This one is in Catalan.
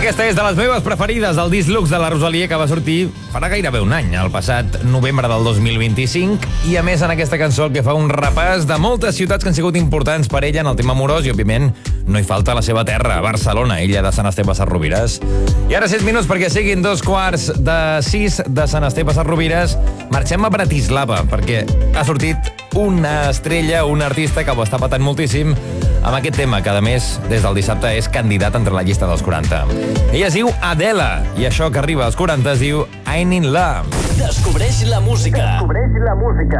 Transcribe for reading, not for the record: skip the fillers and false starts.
Aquesta és de les meves preferides, el disc Lux de la Rosalia, que va sortir farà gairebé un any, el passat novembre del 2025, i a més en aquesta cançó el que fa un repàs de moltes ciutats que han sigut importants per ella en el tema amorós, i òbviament no hi falta la seva terra, Barcelona, illa de Sant Esteve Sesrovires. I ara 6 minuts perquè siguin 2:45 de Sant Esteve Sesrovires, marxem a Bratislava, perquè ha sortit una estrella, un artista que ho està patant moltíssim amb aquest tema, que a més des del dissabte és candidat entre la llista dels 40. Ella es diu Adele, i això que arriba als 40 es diu I'm in Love. Descobreix la música. Descobreix la música.